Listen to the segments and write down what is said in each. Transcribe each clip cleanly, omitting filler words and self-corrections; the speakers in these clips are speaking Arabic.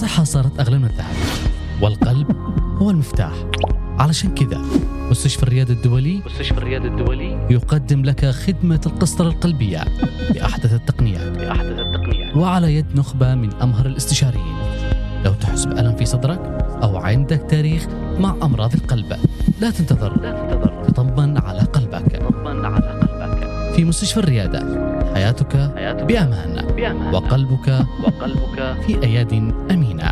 الصحة صارت أغلى من الذهب، والقلب هو المفتاح. علشان كذا مستشفى الريادة الدولي يقدم لك خدمة القسطرة القلبية بأحدث التقنيات وعلى يد نخبة من أمهر الاستشاريين. لو تحس بألم في صدرك أو عندك تاريخ مع أمراض القلب، لا تنتظر. تطمن على قلبك. في مستشفى الريادة حياتك بأمان وقلبك في أياد أمينة.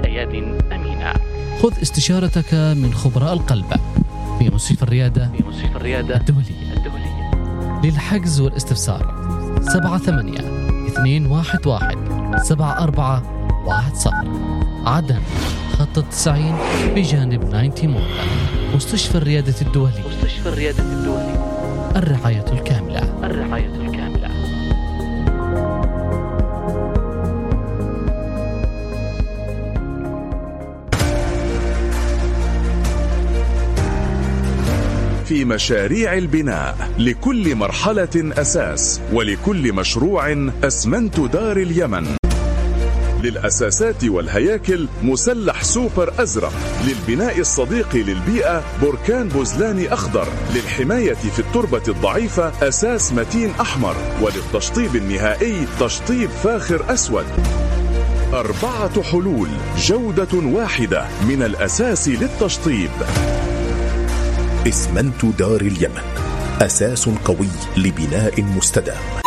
خذ استشارتك من خبراء القلب في مستشفى الريادة الدولية. للحجز والاستفسار 78-211-7410. عدن خط 90 بجانب 90 مول. مستشفى الريادة الدولي. الرعاية الكاملة. في مشاريع البناء لكل مرحلة أساس، ولكل مشروع أسمنت دار اليمن. للأساسات والهياكل مسلح سوبر أزرق، للبناء الصديق للبيئة بركان بوزلاني أخضر، للحماية في التربة الضعيفة أساس متين أحمر، وللتشطيب النهائي تشطيب فاخر أسود. 4 حلول، جودة واحدة من الأساس للتشطيب. اسمنت دار اليمن، أساس قوي لبناء مستدام.